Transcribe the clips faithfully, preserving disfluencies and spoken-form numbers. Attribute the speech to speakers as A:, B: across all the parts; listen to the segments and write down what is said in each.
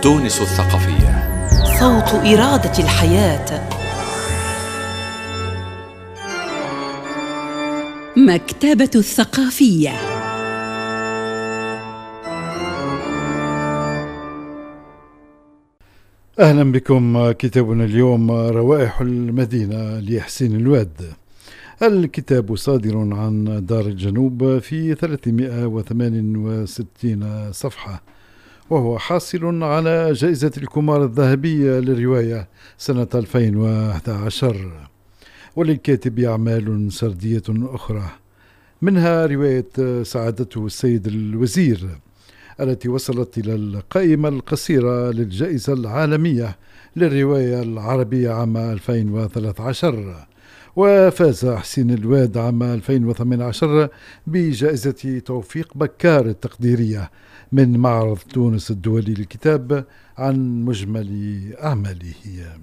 A: تونس الثقافية،
B: صوت إرادة الحياة.
C: مكتبة الثقافية.
D: أهلا بكم. كتابنا اليوم روائح المدينة لحسين الواد. الكتاب صادر عن دار الجنوب في ثلاثمائة وثمانية وستين صفحة، وهو حاصل على جائزة الكمار الذهبية للرواية سنة ألفين وأحد عشر، وللكاتب أعمال سردية أخرى، منها رواية سعادته السيد الوزير التي وصلت إلى القائمة القصيرة للجائزة العالمية للرواية العربية عام ألفين وثلاثة عشر، وفاز حسين الواد عام ألفين وثمانية عشر بجائزة توفيق بكار التقديرية من معرض تونس الدولي للكتاب عن مجمل أعماله.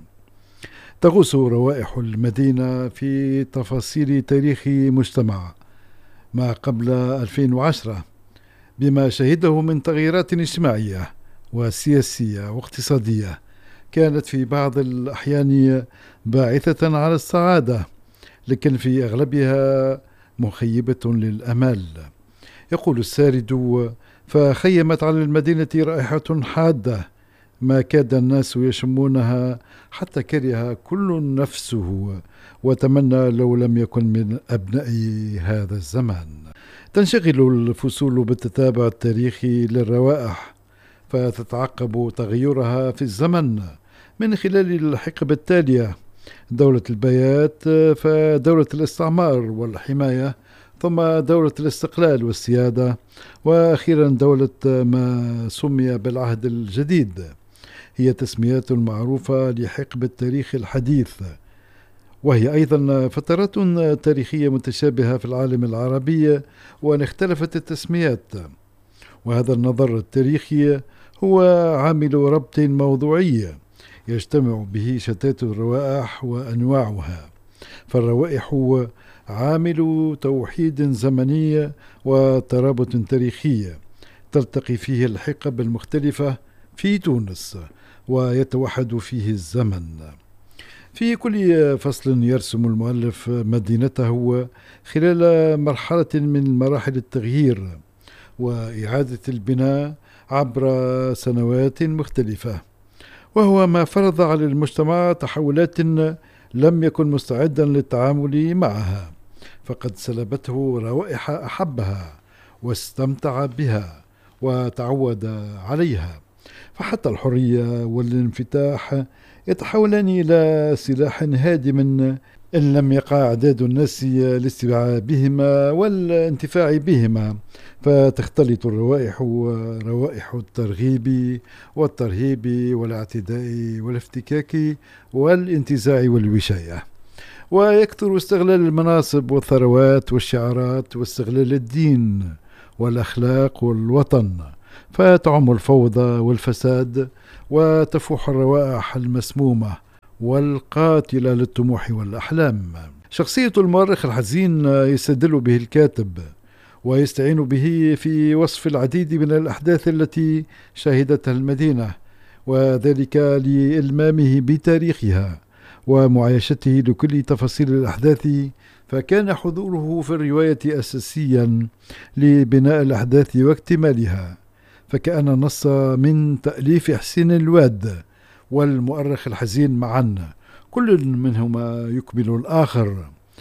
D: تغوص روائح المدينة في تفاصيل تاريخ مجتمع ما قبل ألفين وعشرة بما شهده من تغييرات اجتماعية وسياسية واقتصادية كانت في بعض الأحيان باعثة على السعادة، لكن في أغلبها مخيبة للأمال. يقول السارد: فخيمت على المدينة رائحة حادة ما كاد الناس يشمونها، حتى كره كل نفسه وتمنى لو لم يكن من أبناء هذا الزمان. تنشغل الفصول بالتتابع التاريخي للروائح، فتتعقب تغيرها في الزمن من خلال الحقبة التالية: دولة البيات، فدولة الاستعمار والحماية، ثم دولة الاستقلال والسيادة، وأخيرا دولة ما سمي بالعهد الجديد. هي تسميات معروفة لحقبة التاريخ الحديث، وهي أيضا فترات تاريخية متشابهة في العالم العربي، وأن اختلفت التسميات. وهذا النظر التاريخي هو عامل ربط موضوعي يجتمع به شتات الروائح وأنواعها، فالروائح عامل توحيد زمني وترابط تاريخي تلتقي فيه الحقب المختلفة في تونس ويتوحد فيه الزمن. في كل فصل يرسم المؤلف مدينته خلال مرحلة من مراحل التغيير وإعادة البناء عبر سنوات مختلفة، وهو ما فرض على المجتمع تحولات لم يكن مستعدا للتعامل معها، فقد سلبته روائح أحبها واستمتع بها وتعود عليها، فحتى الحرية والانفتاح يتحولان إلى سلاح هادم إن لم يقع أعداد الناس لاستيعابهما والانتفاع بهما، فتختلط الروائح روائح الترغيب والترهيب والاعتداء والافتكاك والانتزاع والوشاية، ويكثر استغلال المناصب والثروات والشعارات واستغلال الدين والأخلاق والوطن، فتعم الفوضى والفساد وتفوح الروائح المسمومة والقاتلة للطموح والأحلام. شخصية المؤرخ الحزين يستدل به الكاتب ويستعين به في وصف العديد من الأحداث التي شهدتها المدينة، وذلك لإلمامه بتاريخها ومعايشته لكل تفاصيل الأحداث، فكان حضوره في الرواية أساسيا لبناء الأحداث واكتمالها، فكأن نص من تأليف حسين الواد والمؤرخ الحزين معا، كل منهما يكمل الآخر،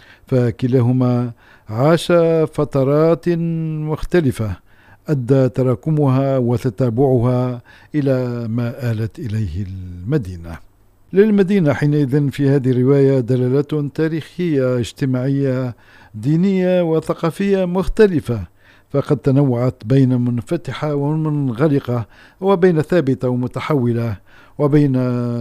D: فكلاهما عاش فترات مختلفة أدى تراكمها وتتابعها إلى ما آلت إليه المدينة. للمدينة حينئذ في هذه الرواية دلالات تاريخية اجتماعية دينية وثقافية مختلفة، فقد تنوعت بين منفتحة ومنغلقة، وبين ثابتة ومتحولة، وبين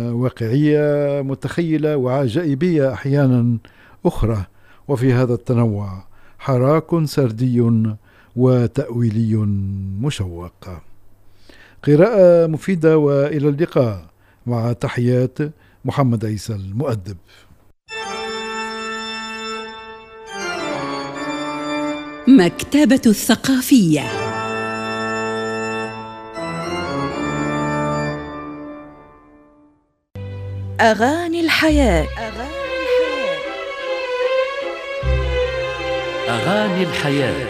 D: واقعية متخيلة وعجائبية أحيانا أخرى، وفي هذا التنوع حراك سردي وتأويلي مشوق. قراءة مفيدة، وإلى اللقاء، مع تحيات محمد عيسى المؤدب.
C: مكتبة الثقافية.
B: أغاني الحياة.
A: أغاني الحياة.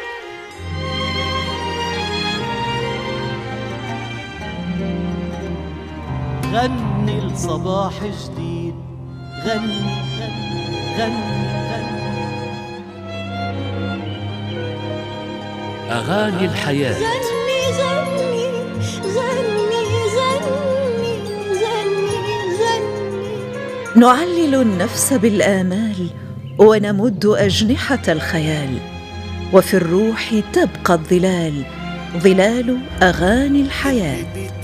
E: غني لصباح جديد، غني غني غني غني.
A: أغاني الحياة.
F: غني غني غني غني غني غني.
B: نعلل النفس بالآمال ونمد أجنحة الخيال، وفي الروح تبقى الظلال، ظلال أغاني الحياة.